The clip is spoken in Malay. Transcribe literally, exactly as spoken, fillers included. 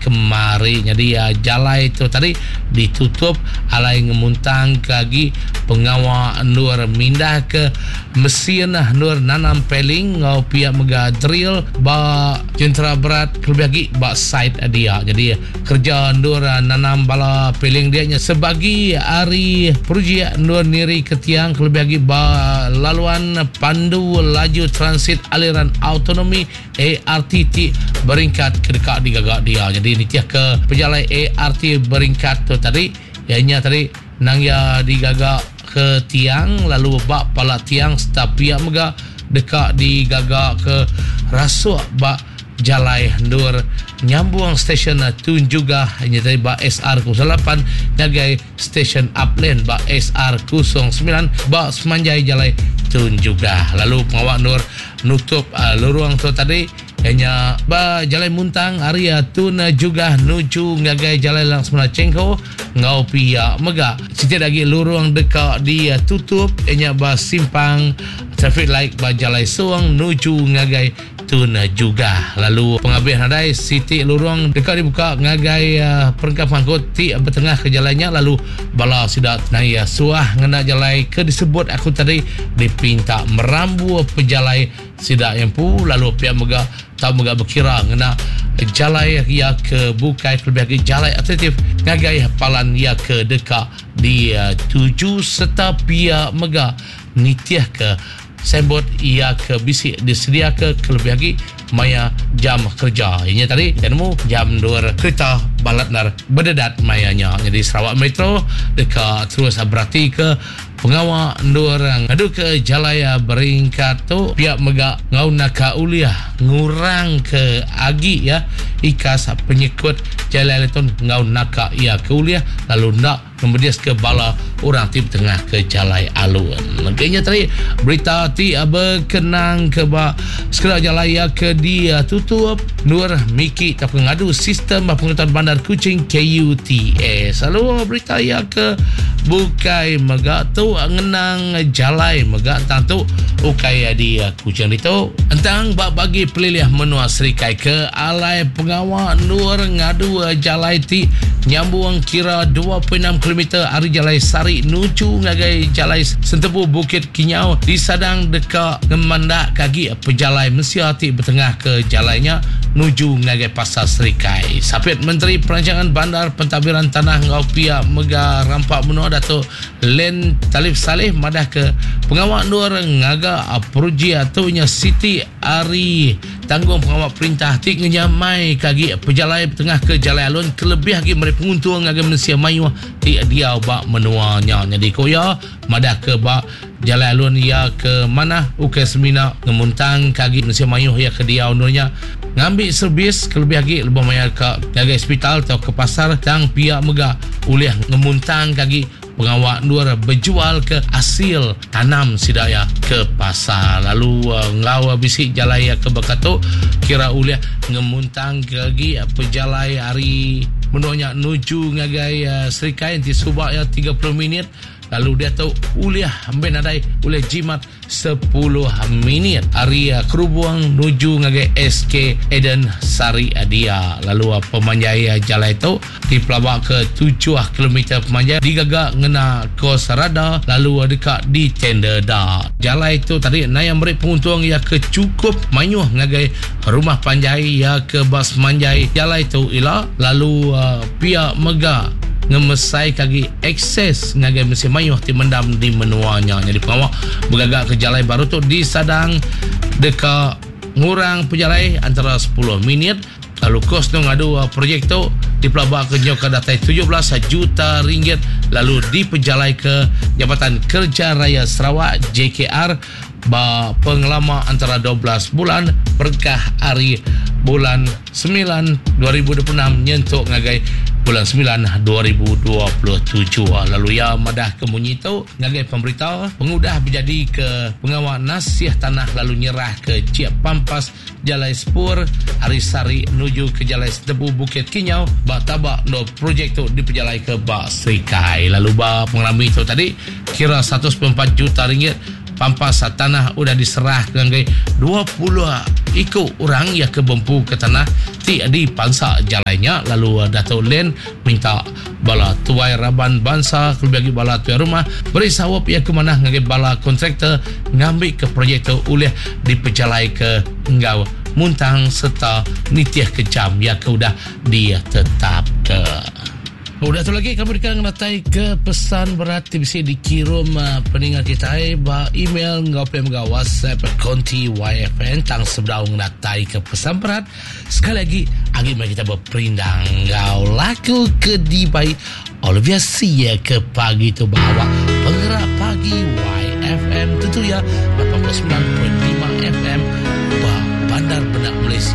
kemari. Jadi ya jalai itu tadi ditutup alai ngemuntang kagi pengawal nur mindah ke mesin nur nanam peling ngau pihak mega drill ba jentera berat lebih lagi ba site dia. Jadi kerja nur nanam bala peling dia nya sebagi hari peruji nur niri ketiang lebih lagi ba laluan pandu laju transit aliran autonomi A R T T beringkat ke dekat di gagak dia. Jadi ini tiap ke pejalan A R T beringkat tu tadi ianya tadi nang ya di gagak ke tiang lalu bak pala tiang setiap mega dekat di gagak ke rasuk bak jalai nur nyambung stesen tun juga hanya tadi bak S R kosong lapan ngagai stesen upland bak S R kosong sembilan bak semanjai jalai tun juga. Lalu pengawal nur nutup uh, lorong tu tadi hanya ba jalan muntang area tun juga nuju ngagai jalan langsung cengko ngau pia mega setiap lagi lorong dekat dia tutup hanya ba simpang traffic light ba jalan suang nuju ngagai tun juga. Lalu pengabian hadai siti lorong dekat dibuka ngagai uh, perengkap angkut ti bertengah ke jalannya lalu bala sidat naya suah ngena jalai ke disebut aku tadi dipinta merambu pejalai sidak yang pu lalu pihak mega tak mega berkira ngena jalai ya ke bukai lebih lagi jalai atraktif ngagai hapalan ya ke dekat di uh, tujuh serta pihak mega nitiah ke sembot ia ke bisik disedia ke lebih lagi maya jam kerja ini tadi janmu jam dua kereta balat nar berdedat mayanya. Jadi Sarawak Metro dekat terus berarti ke pengawal dua orang ngadu ke jalaya beringkat tu pihak mega ngau naka uliah ngurang ke agi ya ikas penyekut jalai leton ngau naka ia ke uliah lalu nak kemudian ke bala orang tip tengah ke jalai alun. Makanya tadi berita ti berkenang ke ba sekolah jalaya ke dia tutup nur miki tak pengadu sistem pengetahuan bandar Kuching K U T S. Lalu berita ya ke bukai mega tu ngenang jalai mega tantu ukai dia Kuching itu entang bak bagi pelilih menua serikai ke alai pengawal nur ngadu jalai ti nyambung kira dua puluh enam kilometer ari jalai sari nuju ngagai jalai sentepu Bukit Kinyau di sadang dekat ngemandak kagi pejalai Malaysia ti bertengah ke jalainya nuju ngagai pasar serikai. Sapit Menteri Perancangan Bandar Pentadbiran Tanah ngau pia mega rampak menua Datuk Len Talib Saleh madah ke pengawal nur ngaga peruji atau nya Siti Ari tanggung pengawal perintah tik nyamai kagi pejalai tengah ke jalai alun kelebih lagi mereka penguntung ngaga Malaysia Mayu ti dia bak menuanya. Jadi koya madah ke bak jalai alun ya ke mana uke semina ngemuntang kagi Malaysia Mayu ya ke dia undurnya ngambil servis kelebih lagi lebih banyak ke ngaga hospital atau ke pasar tang pihak mega ulih ngemuntang kagi pengawal nur berjual ke hasil tanam sidaya ke pasar. Lalu uh, ngau bisik jalai ke bakato kira uliah ngemuntang kagi uh, pejalai hari menuanya nuju ngagai uh, serikai nanti subak ya tiga puluh minit. Lalu dia tahu uliah ambil nadai uliah jimat sepuluh minit hari uh, kerubuang nuju ngagai S K Eden Sari dia. Lalu uh, pemanjai uh, jalai itu di pelabak ke tujuh kilometer pemanjai digagak ngena kos rada lalu uh, dekat di tender dah jalai itu tadi naya beri penguntung ya ke cukup mayuh ngagai rumah panjai ya ke bas manjai jalai itu ila lalu uh, pihak mega ngemesai kagi akses ngagai mesin mayuh ti mendam di menuanya. Jadi pengawal bergagak ke jalai baru tu di sadang dekat ngurang pejalai antara sepuluh minit. Lalu kos tu ngadu uh, projek tu di pelabak ke nyoka datai tujuh belas juta ringgit lalu di pejalai ke Jabatan Kerja Raya Sarawak J K R ba pengelama antara dua belas bulan berkah hari bulan sembilan dua ribu dua puluh enam nyentuk ngagai bulan sembilan dua ribu dua puluh tujuh. Lalu ya madah kemunyi tu ngagai pemberitahu pengudah berjadi ke pengawal nasiah tanah lalu nyerah ke Ciap Pampas Jalai Sepur Arisari menuju ke Jalai Setebu Bukit Kinyau ba tabak no projek tu diperjalai ke ba Serikai. Lalu ba pengalami itu tadi kira seratus empat juta ringgit Pampas tanah udah diserah ke dua puluh ikut orang yang ke bempu ke tanah ti di pangsa jalannya. Lalu uh, Dato' Len minta bala tuai raban bangsa kelebih bala tuai rumah beri sawap ia ke mana ngagi bala kontraktor ngambil ke proyek tu ulih diperjalai ke ngau muntang serta nitiah kejam ya ke udah dia tetap ke. Udah tu lagi kami akan ngatai ke pesan berarti bisa dikirim uh, peninggal kita eh bah email ngopi mga WhatsApp konti Y F N tang sebelum ngatai ke pesan berat. Sekali lagi agi mari kita berperindang ngau laku ke dibai Olivia Sia ke pagi tu bawa penggerak pagi Y F M tentu ya lapan puluh sembilan perpuluhan lima F M bah Bandar Benak Malaysia.